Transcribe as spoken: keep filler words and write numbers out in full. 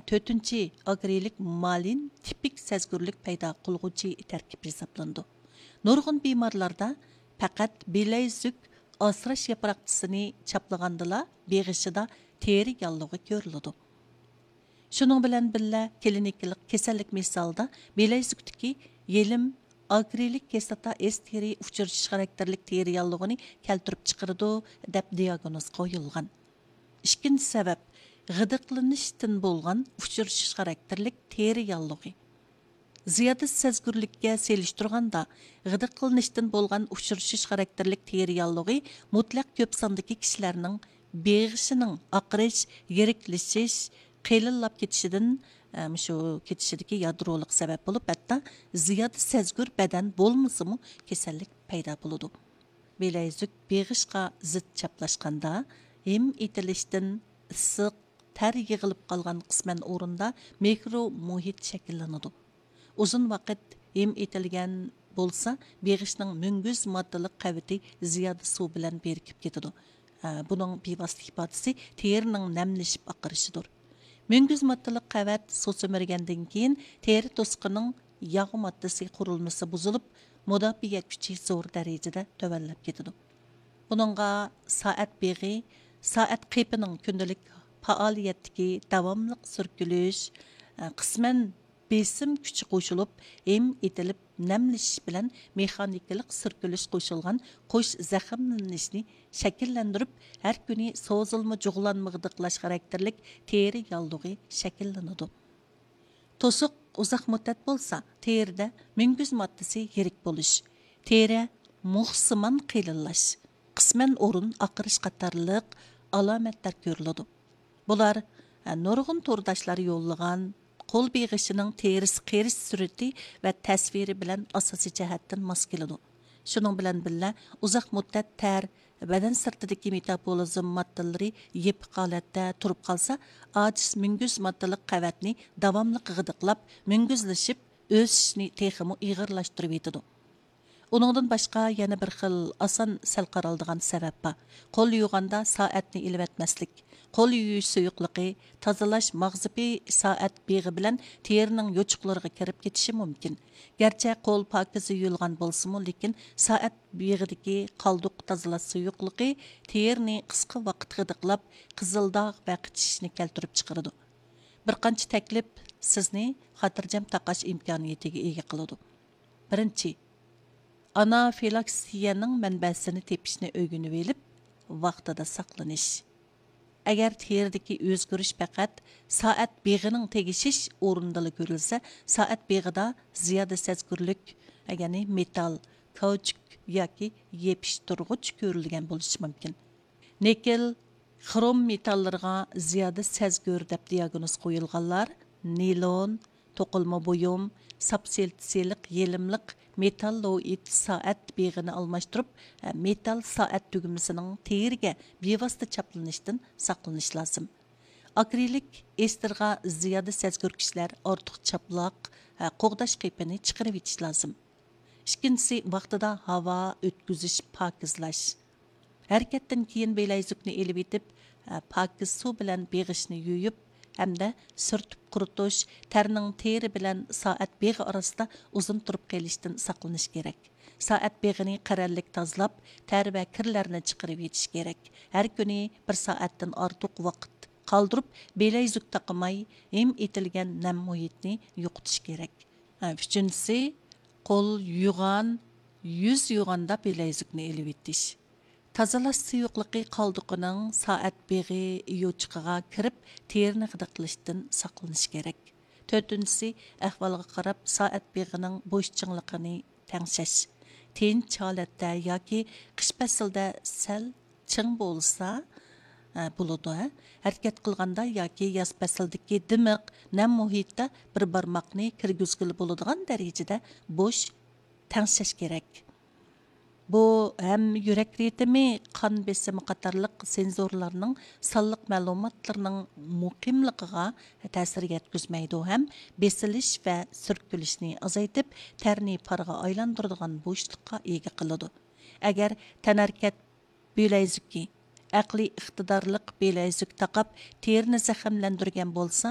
to'rtinchi agrilik malin tipik sezgurlik paydo qilg'uvchi tarkib hisoblanadi. Nurg'un bemorlarda faqat bilayzuk asrash yaproqchisini chaplagandala beg'ishida teri yallig'i ko'riladi. Shuning bilan birga klinikalik kasallik misolida bilayzukdagi yelim agrilik kislota S teri uchrashish xarakterlik teri yallig'ini keltirib chiqaradi deb diagnoz qo'yilgan. Ikkinchi sabab g'idiqlanishdan bo'lgan uchrashish xarakterlik teri yallig'i. Ziyoda sezgurlikka selishtirganda g'idiqlanishdan bo'lgan uchrashish xarakterlik teri yallig'i mutlaq ko'p sondagi kishilarning beg'ishining oqirish, yiriklashish, qiyinlab ketishidan shu ketishidagi yadroliq sabab bo'lib, hatto ziyoda sezgur badan bo'lmasimi kasallik paydo bo'ladi. Bilayzuk beg'ishqa zid chaplashganda hem etilishdan issiq ter yig'ilib qolgan qisman o'rinda mikro muhit shakllanadi. Uzun vaqt hem etilgan bo'lsa, beg'ishning munguz moddalik qavati ziyoda suv bilan berkib ketadi. Buning bevosita ifodasi terining namlashib oqirishidir. Munguz moddalik qavat suv so'mirgandan keyin teri to'siqining yog' moddasi qurilmasi buzilib, mudofaa kuchi zo'r darajada tovanlab ketadi. Buningga soat beg'i, soat qipining kundalik faoliyatdagi davomli surkilish, qisman besim kuchi qo'shilib, hem etilib namlashish bilan mexanikalik surkilish qo'shilgan qo'sh zaxmlanishni shakllantirib, har kuni so'zilma jug'lanma g'idiqlash xarakterlik teri yallig'i shakllanadi. To'siq uzoq muddat bo'lsa, terida munguz moddasi yirik bo'lish, teri muhsimon qilinlash, qisman o'rin oqirish qatorliq alomatlar ko'riladi. Bular nurg'un turdashlar yo'llagan qo'l beg'ishining terisi qerish surati va tasviri bilan asosiy jihatdan mos keladi. Shuning bilan birga uzoq muddat ter badan sirtidagi metabolizm moddalari yepiq holatda turib qolsa, ojiz munguz moddalik qavatni davomli g'idiqlab, munguzlashib, o'sishni texmi ig'irlashtirib etadi. Uningdan boshqa yana bir xil oson sal qaraldigan sabab bor. Qo'l yuvganda soatni ilib etmaslik, qo'l yuvish suyuqligi, tozalash mag'zibi soat beg'i bilan terining yo'chiqlariga kirib ketishi mumkin. Garchi qo'l pokiz yuyilgan bo'lsa-mu, lekin soat beg'idagi qalduq tozalash suyuqligi terini qisqa vaqt g'idiqlab, qizildog' va qichishishni keltirib chiqaradi. Bir qancha taklif sizni xotirjam taqash imkoniyatiga ega qiladi. Birinchi, anafilaksiyaning manbasini tepishni o'rganib olib, vaqtida saqlanish. Agar teridagi o'zgarish faqat soat beg'ining tegishish o'rnida ko'rilsa, soat beg'ida ziyoda sezgurlik, ya'ni metal, kauchuk yoki yepishtirg'ich ko'rilgan bo'lishi mumkin. Nikel, xrom metallarga ziyoda sezgur deb diagnoz qo'yilganlar nilon, to'qilma buyum, sapseltisilik yelimliq metalloid soat beg'ini almashtirib, metal soat tugmasining teriga bevosita chaplanishdan saqlanish lozim. Akrilik esterga ziyoda sezgur kishilar ortiq chaplaq, qo'g'dash qipini chiqarib etish lozim. Ikkinchisi, vaqtida havo o'tkazish, pokizlash. Harakatdan keyin bilayzukni elib etib, pokiz suv bilan beg'ishni yuyib, hamda surtib quritish, terning teri bilan soat beg'i orasida uzun turib qolishdan saqlanish kerak. Soat beg'ini qarallik tozalab, ter va kirlarni chiqarib yetish kerak. Har kuni bir soatdan ortiq vaqt qoldirib, bilayzuk taqmay, hem etilgan nam muhitni yo'qotish kerak. Uchinchisi, qo'l yuvgan, yuz yuvganda bilayzukni elib etish. Tozalash suyuqligi qalduqining soat beg'i yo'chiqiga kirib, terini g'idiqlashdan saqlanish kerak. To'rtinchisi, ahvolga qarab soat beg'ining bo'shchiqligini tengshash. Tinch holatda yoki qish faslida sal ching bo'lsa bo'ladi. Harakat qilganda yoki yoz faslidagi dimiq, nam muhitda bir barmoqni kirgizgili bo'ladigan darajada bo'sh tengshash kerak. Bu hem yurak ritmi, qon besimi qatorliq senzorlarning sonliq ma'lumotlarning muqimligiga ta'sir yetkazmaydi, ham besilish va surkilishni azaytib, terni parga aylantiradigan bo'shliqqa ega qiladi. Agar tanarkat bilayzuki aqliy iqtidorliq bilayzuk taqab terini zaxmlantirgan bo'lsa,